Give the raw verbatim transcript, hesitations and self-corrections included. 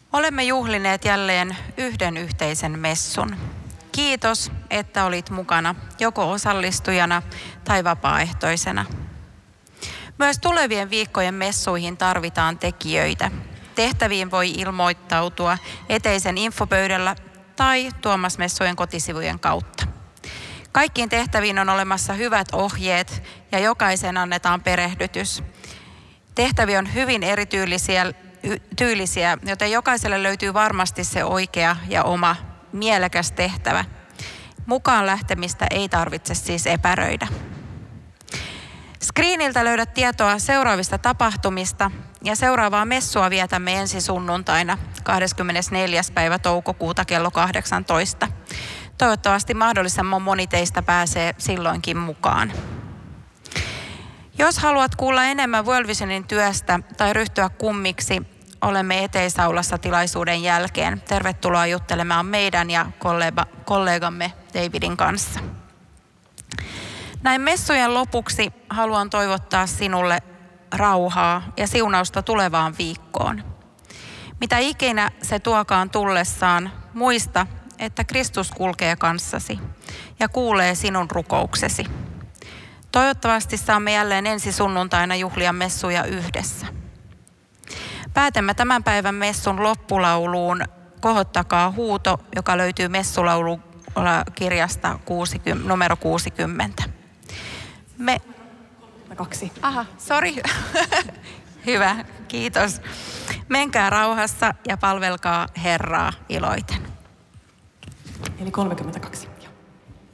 Olemme juhlineet jälleen yhden yhteisen messun. Kiitos, että olit mukana joko osallistujana tai vapaaehtoisena. Myös tulevien viikkojen messuihin tarvitaan tekijöitä. Tehtäviin voi ilmoittautua eteisen infopöydällä tai Tuomas-messujen kotisivujen kautta. Kaikkiin tehtäviin on olemassa hyvät ohjeet ja jokaisen annetaan perehdytys. Tehtäviä on hyvin erityylisiä, tyylisiä, joten jokaiselle löytyy varmasti se oikea ja oma mielekäs tehtävä. Mukaan lähtemistä ei tarvitse siis epäröidä. Screeniltä löydät tietoa seuraavista tapahtumista ja seuraavaa messua vietämme ensi sunnuntaina kahdeskymmenesneljäs päivä toukokuuta kello kahdeksantoista. Toivottavasti mahdollisimman moni teistä pääsee silloinkin mukaan. Jos haluat kuulla enemmän World Visionin työstä tai ryhtyä kummiksi, olemme eteisaulassa tilaisuuden jälkeen. Tervetuloa juttelemaan meidän ja kollega, kollegamme Davidin kanssa. Näin messujen lopuksi haluan toivottaa sinulle rauhaa ja siunausta tulevaan viikkoon. Mitä ikinä se tuokaan tullessaan, muista, että Kristus kulkee kanssasi ja kuulee sinun rukouksesi. Toivottavasti saamme jälleen ensi sunnuntaina juhlia messuja yhdessä. Päätämme tämän päivän messun loppulauluun Kohottakaa huuto, joka löytyy messulaulukirjasta numero kuusikymmentä. Me... Kaksi. Aha, sori. Hyvä, kiitos. Menkää rauhassa ja palvelkaa Herraa iloiten. Eli kolmekymmentäkaksi.